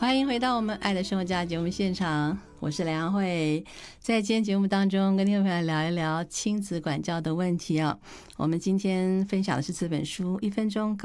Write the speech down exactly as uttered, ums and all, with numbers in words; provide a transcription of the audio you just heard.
欢迎回到我们爱的生活家节目现场，我是梁慧。在今天节目当中跟听众朋友聊一聊亲子管教的问题啊。我们今天分享的是这本书《一分钟